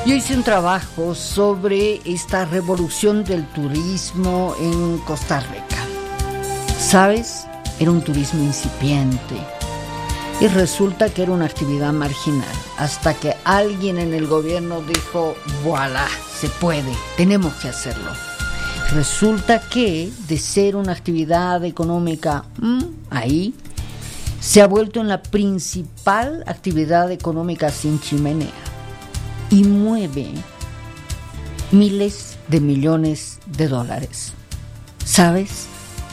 Yo hice un trabajo sobre esta revolución del turismo en Costa Rica. ¿Sabes? Era un turismo incipiente y resulta que era una actividad marginal, hasta que alguien en el gobierno dijo, voilà, se puede, tenemos que hacerlo. Resulta que de ser una actividad económica ahí, se ha vuelto en la principal actividad económica sin chimenea y mueve miles de millones de dólares. ¿Sabes?